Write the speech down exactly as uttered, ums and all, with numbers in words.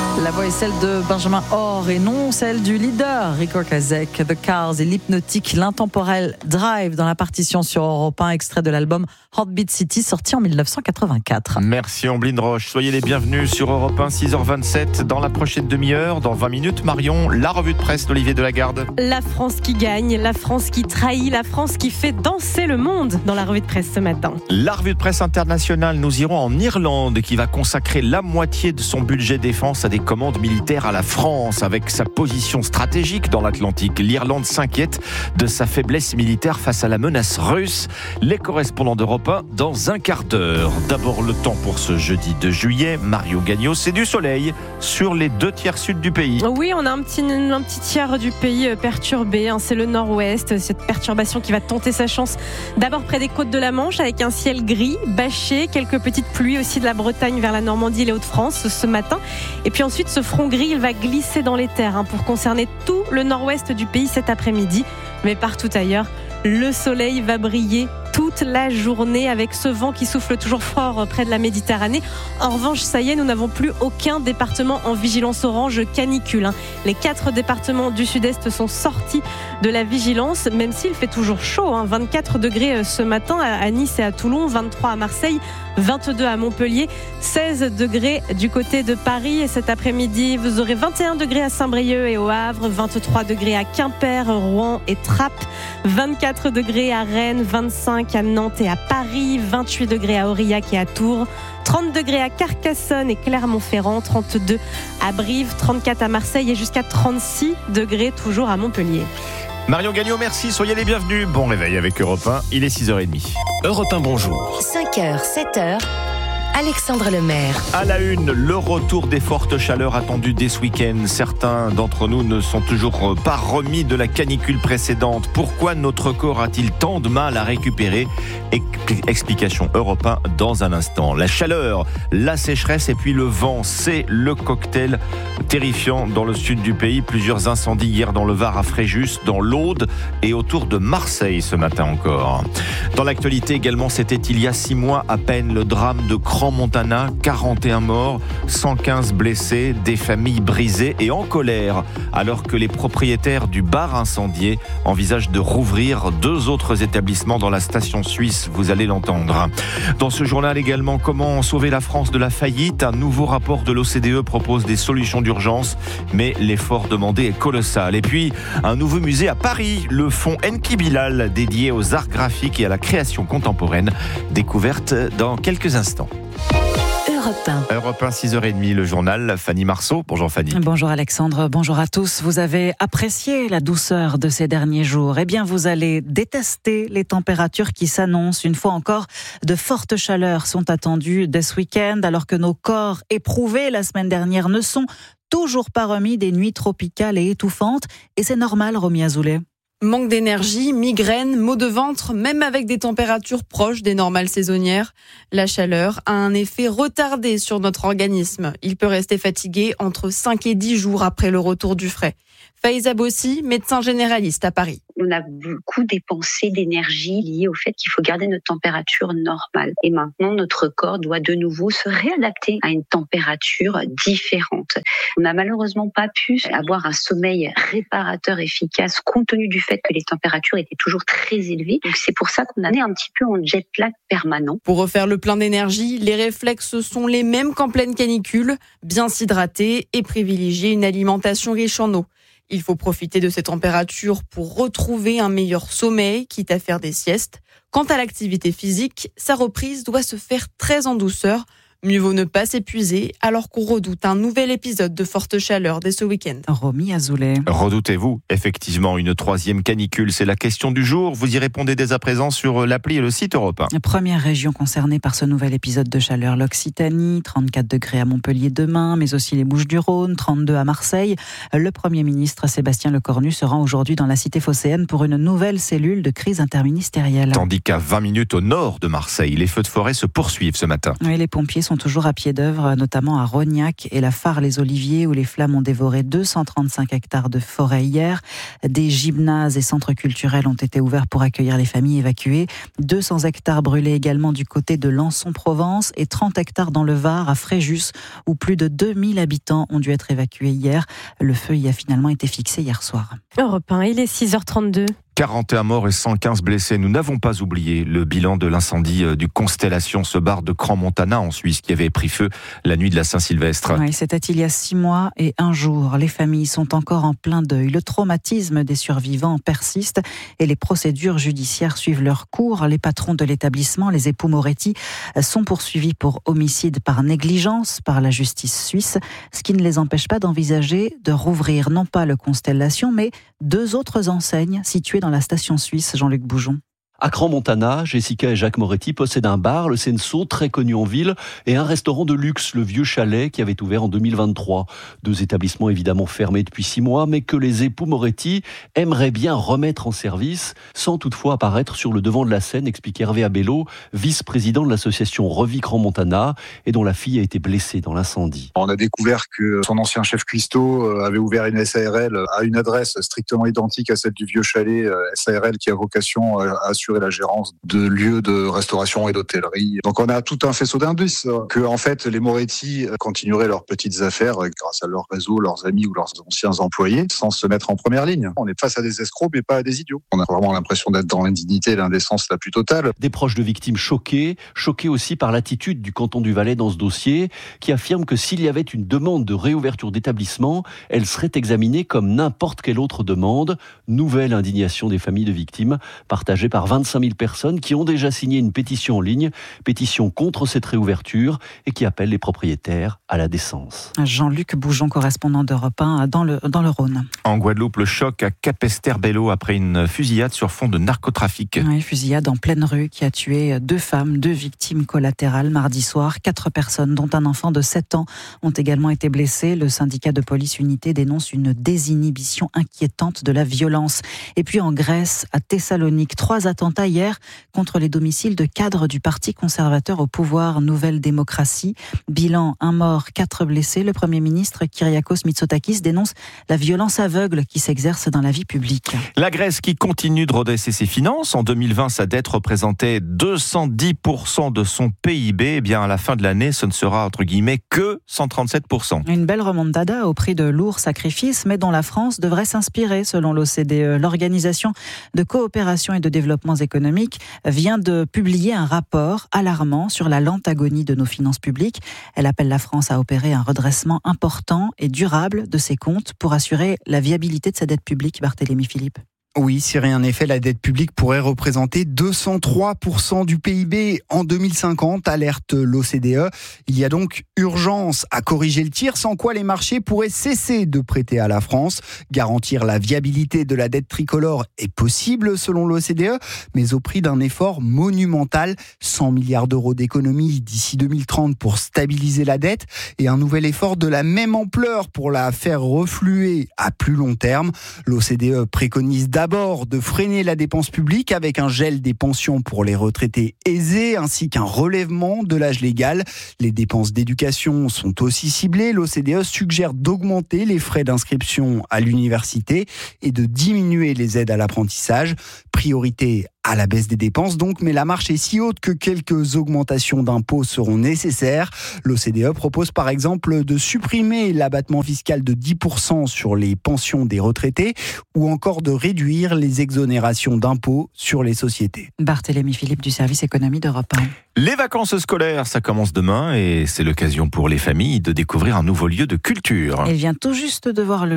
La voix est celle de Benjamin Orr et non celle du leader Rico Ocasek. The Cars et l'hypnotique, l'intemporel Drive dans la partition sur Europe un, extrait de l'album Heartbeat City sorti en dix-neuf cent quatre-vingt-quatre. Merci Ambline Roche, soyez les bienvenus sur Europe un, six heures vingt-sept. Dans la prochaine demi-heure, dans vingt minutes, Marion, la revue de presse d'Olivier Delagarde. La France qui gagne, la France qui trahit, la France qui fait danser le monde dans la revue de presse ce matin. La revue de presse internationale, nous irons en Irlande qui va consacrer la moitié de son budget défense à des commandes militaires à la France. Avec sa position stratégique dans l'Atlantique, l'Irlande s'inquiète de sa faiblesse militaire face à la menace russe. Les correspondants d'Europe un dans un quart d'heure. D'abord le temps pour ce jeudi deux juillet. Mario Gagnon, c'est du soleil sur les deux tiers sud du pays. Oui, on a un petit, un petit tiers du pays perturbé. Hein, c'est le nord-ouest. Cette perturbation qui va tenter sa chance d'abord près des côtes de la Manche avec un ciel gris, bâché, quelques petites pluies aussi de la Bretagne vers la Normandie et les Hauts-de-France ce matin. Et puis ensuite, ce front gris, il va glisser dans les terres hein, pour concerner tout le nord-ouest du pays cet après-midi. Mais partout ailleurs, le soleil va briller toute la journée avec ce vent qui souffle toujours fort près de la Méditerranée. En revanche, ça y est, nous n'avons plus aucun département en vigilance orange canicule. Hein. Les quatre départements du sud-est sont sortis de la vigilance, même s'il fait toujours chaud. Hein. vingt-quatre degrés ce matin à Nice et à Toulon, vingt-trois à Marseille, vingt-deux à Montpellier, seize degrés du côté de Paris. Et cet après-midi, vous aurez vingt et un degrés à Saint-Brieuc et au Havre, vingt-trois degrés à Quimper, Rouen et Trappes, vingt-quatre degrés à Rennes, vingt-cinq à Nantes et à Paris, vingt-huit degrés à Aurillac et à Tours, trente degrés à Carcassonne et Clermont-Ferrand, trente-deux à Brive, trente-quatre à Marseille et jusqu'à trente-six degrés toujours à Montpellier. Marion Gagnon, merci, soyez les bienvenus. Bon réveil avec Europe un, il est six heures trente. Europe un, bonjour. cinq heures, sept heures. Alexandre Lemaire. À la une, le retour des fortes chaleurs attendues dès ce week-end. Certains d'entre nous ne sont toujours pas remis de la canicule précédente. Pourquoi notre corps a-t-il tant de mal à récupérer ? Explication Europe un dans un instant. La chaleur, la sécheresse et puis le vent, c'est le cocktail terrifiant dans le sud du pays. Plusieurs incendies hier dans le Var à Fréjus, dans l'Aude et autour de Marseille ce matin encore. Dans l'actualité également, c'était il y a six mois à peine le drame de Crans-Montana, quarante et un morts, cent quinze blessés, des familles brisées et en colère, alors que les propriétaires du bar incendié envisagent de rouvrir deux autres établissements dans la station suisse, vous allez l'entendre. Dans ce journal également, comment sauver la France de la faillite ? Un nouveau rapport de l'O C D E propose des solutions d'urgence, mais l'effort demandé est colossal. Et puis, un nouveau musée à Paris, le fonds Enki Bilal, dédié aux arts graphiques et à la création contemporaine, découverte dans quelques instants. Europe un. Europe un, six heures trente, le journal. Fanny Marceau. Bonjour Fanny. Bonjour Alexandre, bonjour à tous. Vous avez apprécié la douceur de ces derniers jours. Eh bien, vous allez détester les températures qui s'annoncent. Une fois encore, de fortes chaleurs sont attendues dès ce week-end, alors que nos corps éprouvés la semaine dernière ne sont toujours pas remis des nuits tropicales et étouffantes. Et c'est normal, Romy Azoulay. Manque d'énergie, migraines, maux de ventre, même avec des températures proches des normales saisonnières. La chaleur a un effet retardé sur notre organisme. Il peut rester fatigué entre cinq et dix jours après le retour du frais. Faiza Bossi, médecin généraliste à Paris. On a beaucoup dépensé d'énergie liée au fait qu'il faut garder notre température normale. Et maintenant, notre corps doit de nouveau se réadapter à une température différente. On n'a malheureusement pas pu avoir un sommeil réparateur efficace compte tenu du fait que les températures étaient toujours très élevées. Donc c'est pour ça qu'on est un petit peu en jet lag permanent. Pour refaire le plein d'énergie, les réflexes sont les mêmes qu'en pleine canicule. Bien s'hydrater et privilégier une alimentation riche en eau. Il faut profiter de ces températures pour retrouver un meilleur sommeil, quitte à faire des siestes. Quant à l'activité physique, sa reprise doit se faire très en douceur. Mieux vaut ne pas s'épuiser alors qu'on redoute un nouvel épisode de forte chaleur dès ce week-end. Romy Azoulay. Redoutez-vous effectivement une troisième canicule ? C'est la question du jour. Vous y répondez dès à présent sur l'appli et le site Europe un. Première région concernée par ce nouvel épisode de chaleur, l'Occitanie, trente-quatre degrés à Montpellier demain, mais aussi les Bouches-du-Rhône, trente-deux à Marseille. Le Premier ministre Sébastien Lecornu se rend aujourd'hui dans la cité phocéenne pour une nouvelle cellule de crise interministérielle. Tandis qu'à vingt minutes au nord de Marseille, les feux de forêt se poursuivent ce matin. Oui, les pompiers sont sont toujours à pied d'œuvre, notamment à Rognac et la Fare-les-Oliviers, où les flammes ont dévoré deux cent trente-cinq hectares de forêt hier. Des gymnases et centres culturels ont été ouverts pour accueillir les familles évacuées. deux cents hectares brûlés également du côté de Lançon-Provence et trente hectares dans le Var, à Fréjus, où plus de deux mille habitants ont dû être évacués hier. Le feu y a finalement été fixé hier soir. Europe un, il est six heures trente-deux. quarante et un morts et cent quinze blessés. Nous n'avons pas oublié le bilan de l'incendie du Constellation, ce bar de Crans-Montana en Suisse qui avait pris feu la nuit de la Saint-Sylvestre. Oui, c'était il y a six mois et un jour. Les familles sont encore en plein deuil. Le traumatisme des survivants persiste et les procédures judiciaires suivent leur cours. Les patrons de l'établissement, les époux Moretti, sont poursuivis pour homicide par négligence par la justice suisse, ce qui ne les empêche pas d'envisager de rouvrir non pas le Constellation, mais deux autres enseignes situées dans la station suisse. Jean-Luc Boujon. À Crans-Montana, Jessica et Jacques Moretti possèdent un bar, le Senso, très connu en ville, et un restaurant de luxe, le Vieux Chalet, qui avait ouvert en deux mille vingt-trois. Deux établissements évidemment fermés depuis six mois, mais que les époux Moretti aimeraient bien remettre en service, sans toutefois apparaître sur le devant de la scène, explique Hervé Abello, vice-président de l'association Revie Crans-Montana, et dont la fille a été blessée dans l'incendie. On a découvert que son ancien chef cuistot avait ouvert une S A R L à une adresse strictement identique à celle du Vieux Chalet, S A R L qui a vocation à assurer la gérance de lieux de restauration et d'hôtellerie. Donc on a tout un faisceau d'indices que en fait les Moretti continueraient leurs petites affaires grâce à leur réseau, leurs amis ou leurs anciens employés sans se mettre en première ligne. On est face à des escrocs mais pas à des idiots. On a vraiment l'impression d'être dans l'indignité et l'indécence la plus totale. Des proches de victimes choqués, choqués aussi par l'attitude du canton du Valais dans ce dossier, qui affirme que s'il y avait une demande de réouverture d'établissement, elle serait examinée comme n'importe quelle autre demande. Nouvelle indignation des familles de victimes, partagée par vingt-cinq mille personnes qui ont déjà signé une pétition en ligne, pétition contre cette réouverture et qui appelle les propriétaires à la décence. Jean-Luc Boujon, correspondant d'Europe un dans le, dans le Rhône. En Guadeloupe, le choc à Capesterre-Belle-Eau après une fusillade sur fond de narcotrafic. Oui, fusillade en pleine rue qui a tué deux femmes, deux victimes collatérales mardi soir. Quatre personnes, dont un enfant de sept ans, ont également été blessées. Le syndicat de police Unité dénonce une désinhibition inquiétante de la violence. Et puis en Grèce, à Thessalonique, trois attentats hier contre les domiciles de cadres du Parti conservateur au pouvoir Nouvelle Démocratie. Bilan, un mort, quatre blessés. Le Premier ministre Kyriakos Mitsotakis dénonce la violence aveugle qui s'exerce dans la vie publique. La Grèce qui continue de redresser ses finances. En deux mille vingt, sa dette représentait deux cent dix pour cent de son P I B. Eh bien, à la fin de l'année, ce ne sera entre guillemets que cent trente-sept pour cent. Une belle remontada au prix de lourds sacrifices, mais dont la France devrait s'inspirer, selon l'O C D E. L'Organisation de coopération et de développement économique vient de publier un rapport alarmant sur la lente agonie de nos finances publiques. Elle appelle la France à opérer un redressement important et durable de ses comptes pour assurer la viabilité de sa dette publique. Barthélémy Philippe. Oui, si rien n'est fait, la dette publique pourrait représenter deux cent trois pour cent du P I B en deux mille cinquante, alerte l'O C D E. Il y a donc urgence à corriger le tir, sans quoi les marchés pourraient cesser de prêter à la France. Garantir la viabilité de la dette tricolore est possible selon l'O C D E, mais au prix d'un effort monumental, cent milliards d'euros d'économies d'ici deux mille trente pour stabiliser la dette et un nouvel effort de la même ampleur pour la faire refluer à plus long terme. L'O C D E préconise d'abord de freiner la dépense publique avec un gel des pensions pour les retraités aisés ainsi qu'un relèvement de l'âge légal. Les dépenses d'éducation sont aussi ciblées. L'O C D E suggère d'augmenter les frais d'inscription à l'université et de diminuer les aides à l'apprentissage. Priorité à la baisse des dépenses donc, mais la marche est si haute que quelques augmentations d'impôts seront nécessaires. L'O C D E propose par exemple de supprimer l'abattement fiscal de dix pour cent sur les pensions des retraités ou encore de réduire les exonérations d'impôts sur les sociétés. Barthélémy Philippe du service économie d'Europe un. Les vacances scolaires, ça commence demain et c'est l'occasion pour les familles de découvrir un nouveau lieu de culture. Elle vient tout juste de voir le